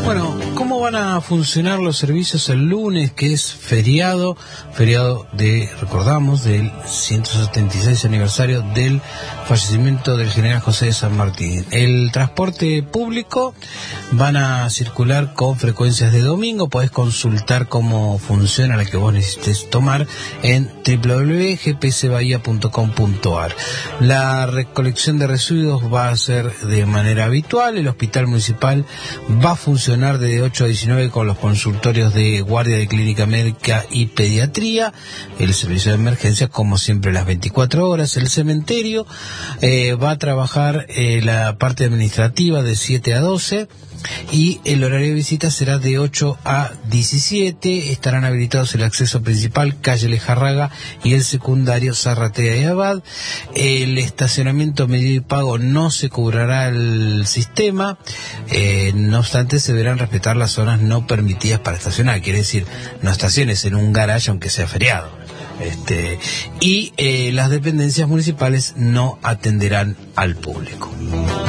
Bueno, ¿cómo van a funcionar los servicios el lunes, que es feriado recordamos, del 176 aniversario del fallecimiento del general José de San Martín? El transporte público van a circular con frecuencias de domingo. Podés consultar cómo funciona la que vos necesites tomar en www.gpsbahía.com.ar. La recolección de residuos va a ser de manera habitual. El hospital municipal va a funcionar de 8 a 19 con los consultorios de guardia de clínica médica y pediatría. El servicio de emergencia, como siempre, las 24 horas. El cementerio va a trabajar la parte administrativa de 7 a 12. Y el horario de visita será de 8 a 17. Estarán habilitados el acceso principal, calle Lejarraga, y el secundario, Zarratea y Abad. El estacionamiento medido y pago no se cobrará el sistema. No obstante, se deberán respetar las zonas no permitidas para estacionar. Quiere decir, no estaciones en un garaje aunque sea feriado. Y las dependencias municipales no atenderán al público.